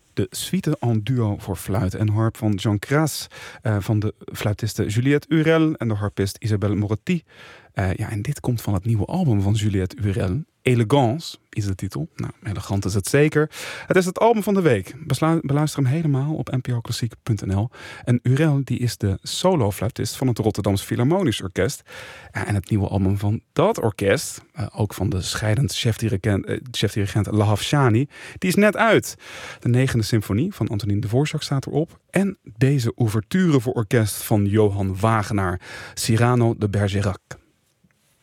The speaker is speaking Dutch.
de suite en duo voor fluit en harp van Jean Cras, van de fluitiste Juliette Urel en de harpist Isabelle Moretti. En dit komt van het nieuwe album van Juliette Urel. Elegance is de titel. Nou, elegant is het zeker. Het is het album van de week. Beluister hem helemaal op npoklassiek.nl. En Urel die is de solo-fluitist van het Rotterdamse Philharmonisch Orkest. En het nieuwe album van dat orkest, ook van de scheidend chefdirigent Lahav Shani, die is net uit. De 9e symfonie van Antonin Dvorak staat erop. En deze ouverture voor orkest van Johan Wagenaar, Cyrano de Bergerac.